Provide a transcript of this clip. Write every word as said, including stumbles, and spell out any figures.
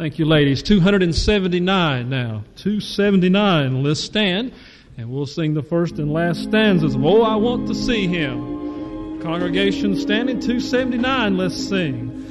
Thank you, ladies. two hundred seventy-nine now. two seventy-nine. Let's stand, and we'll sing the first and last stanzas of Oh, I Want to See Him. Congregation standing, two seventy-nine. Let's sing.